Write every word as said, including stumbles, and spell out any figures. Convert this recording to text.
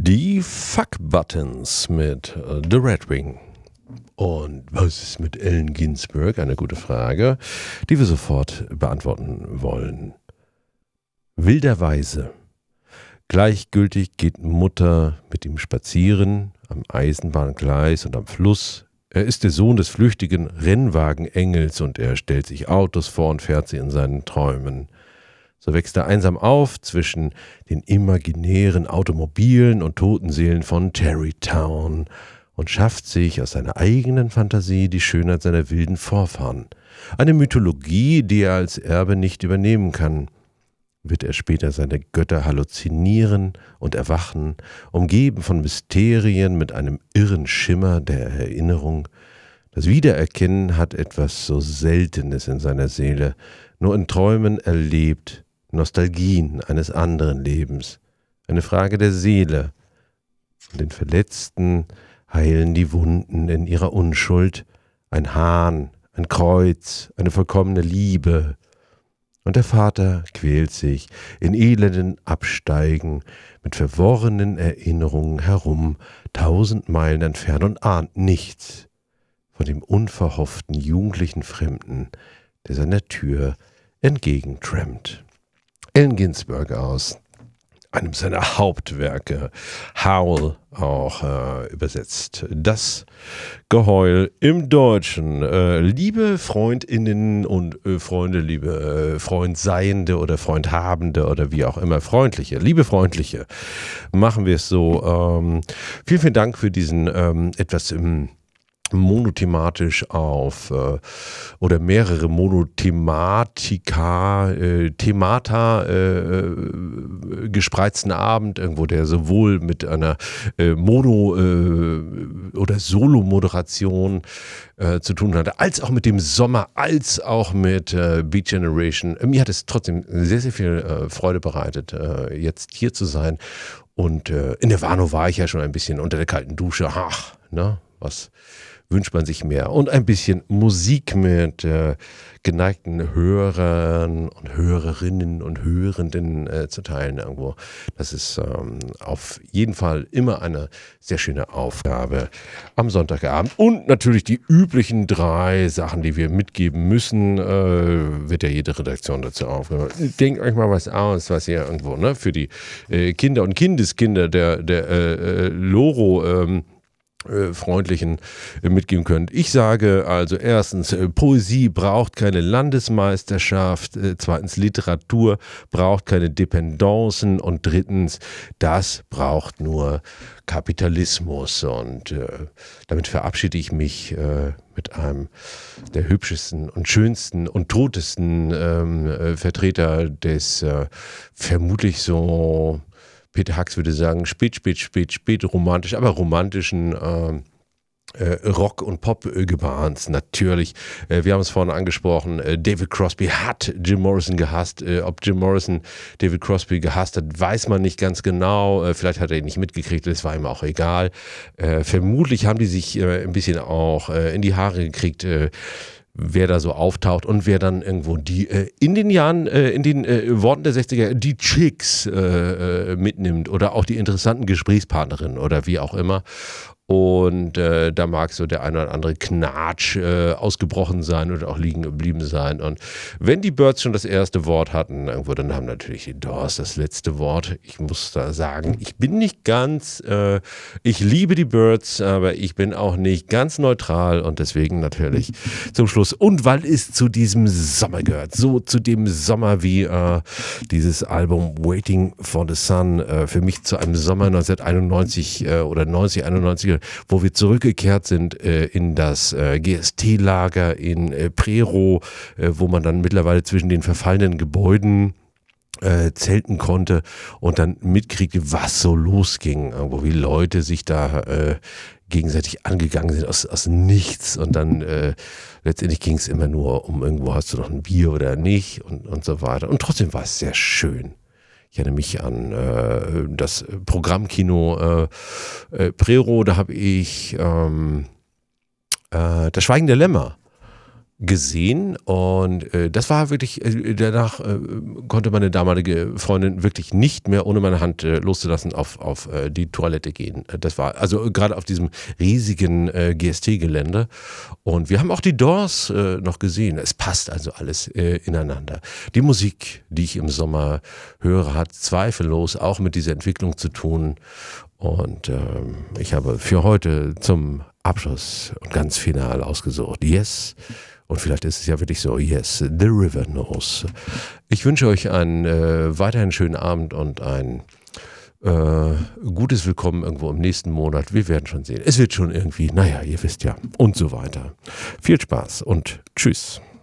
Die Fuck-Buttons mit äh, The Red Wing. Und was ist mit Allen Ginsberg? Eine gute Frage, die wir sofort beantworten wollen. Wilderweise. Gleichgültig geht Mutter mit ihm spazieren, am Eisenbahngleis und am Fluss. Er ist der Sohn des flüchtigen Rennwagenengels und er stellt sich Autos vor und fährt sie in seinen Träumen. So wächst er einsam auf zwischen den imaginären Automobilen und Totenseelen von Tarrytown und schafft sich aus seiner eigenen Fantasie die Schönheit seiner wilden Vorfahren. Eine Mythologie, die er als Erbe nicht übernehmen kann. Wird er später seine Götter halluzinieren und erwachen, umgeben von Mysterien mit einem irren Schimmer der Erinnerung. Das Wiedererkennen hat etwas so Seltenes in seiner Seele, nur in Träumen erlebt, Nostalgien eines anderen Lebens, eine Frage der Seele. Und den Verletzten heilen die Wunden in ihrer Unschuld, ein Hahn, ein Kreuz, eine vollkommene Liebe. Und der Vater quält sich in elenden Absteigen mit verworrenen Erinnerungen herum, tausend Meilen entfernt und ahnt nichts von dem unverhofften jugendlichen Fremden, der seiner Tür entgegentrampt. Allen Ginsberg aus einem seiner Hauptwerke, Howl auch äh, übersetzt. Das Geheul im Deutschen. Äh, liebe FreundInnen und äh, Freunde, liebe äh, Freundseiende oder Freundhabende oder wie auch immer, Freundliche, liebe Freundliche, machen wir es so. Ähm, vielen, vielen Dank für diesen ähm, etwas im monothematisch auf äh, oder mehrere Monothematika, äh, Themata äh, äh, gespreizten Abend irgendwo, der sowohl mit einer äh, Mono- äh, oder Solo-Moderation äh, zu tun hatte, als auch mit dem Sommer, als auch mit äh, Beat Generation. Mir hat es trotzdem sehr, sehr viel äh, Freude bereitet, äh, jetzt hier zu sein. Und äh, in der Warnow war ich ja schon ein bisschen unter der kalten Dusche. Ach, ne, was wünscht man sich mehr? Und ein bisschen Musik mit äh, geneigten Hörern und Hörerinnen und Hörenden äh, zu teilen irgendwo. Das ist ähm, auf jeden Fall immer eine sehr schöne Aufgabe am Sonntagabend. Und natürlich die üblichen drei Sachen, die wir mitgeben müssen, äh, wird ja jede Redaktion dazu aufgehört. Denkt euch mal was aus, was ihr irgendwo, ne, für die äh, Kinder und Kindeskinder der, der äh, äh, Loro ähm, freundlichen mitgeben könnt. Ich sage also erstens, Poesie braucht keine Landesmeisterschaft, zweitens, Literatur braucht keine Dependancen und drittens, das braucht nur Kapitalismus. Und äh, damit verabschiede ich mich äh, mit einem der hübschesten und schönsten und totesten ähm, äh, Vertreter des äh, vermutlich so, Peter Hacks würde sagen, spät, spät, spät, spät romantisch, aber romantischen äh, äh, Rock- und Pop-Gebahns natürlich. Äh, wir haben es vorhin angesprochen, äh, David Crosby hat Jim Morrison gehasst. Äh, ob Jim Morrison David Crosby gehasst hat, weiß man nicht ganz genau. Äh, vielleicht hat er ihn nicht mitgekriegt, das war ihm auch egal. Äh, vermutlich haben die sich äh, ein bisschen auch äh, in die Haare gekriegt, äh, wer da so auftaucht und wer dann irgendwo die äh, in den Jahren, äh, in den äh, Worten der sechziger, die Chicks äh, äh, mitnimmt oder auch die interessanten Gesprächspartnerinnen oder wie auch immer. Und äh, da mag so der eine oder andere Knatsch äh, ausgebrochen sein oder auch liegen geblieben sein. Und wenn die Byrds schon das erste Wort hatten, irgendwo, dann haben natürlich die Doors das letzte Wort. Ich muss da sagen, ich bin nicht ganz, äh, ich liebe die Byrds, aber ich bin auch nicht ganz neutral und deswegen natürlich zum Schluss. Und weil es zu diesem Sommer gehört, so zu dem Sommer wie äh, dieses Album Waiting for the Sun, äh, für mich zu einem Sommer neunzehnhunderteinundneunzig äh, oder neunzig einundneunzig, wo wir zurückgekehrt sind äh, in das äh, G S T-Lager in äh, Prerow, äh, wo man dann mittlerweile zwischen den verfallenen Gebäuden äh, zelten konnte und dann mitkriegte, was so losging, wo wie Leute sich da äh, gegenseitig angegangen sind aus, aus nichts und dann äh, letztendlich ging es immer nur um irgendwo hast du noch ein Bier oder nicht und, und so weiter. Und trotzdem war es sehr schön. Ich erinnere mich an äh, das Programmkino äh, äh, Prerow, da habe ich ähm, äh, Das Schweigen der Lämmer gesehen und äh, das war wirklich, äh, danach äh, konnte meine damalige Freundin wirklich nicht mehr ohne meine Hand äh, loszulassen auf, auf äh, die Toilette gehen. Das war also gerade auf diesem riesigen äh, G S T-Gelände und wir haben auch die Doors äh, noch gesehen. Es passt also alles äh, ineinander. Die Musik, die ich im Sommer höre, hat zweifellos auch mit dieser Entwicklung zu tun und ähm, ich habe für heute zum Abschluss und ganz final ausgesucht. Yes. Und vielleicht ist es ja wirklich so, yes, the river knows. Ich wünsche euch einen äh, weiterhin schönen Abend und ein äh, gutes Willkommen irgendwo im nächsten Monat. Wir werden schon sehen. Es wird schon irgendwie, naja, ihr wisst ja, und so weiter. Viel Spaß und tschüss.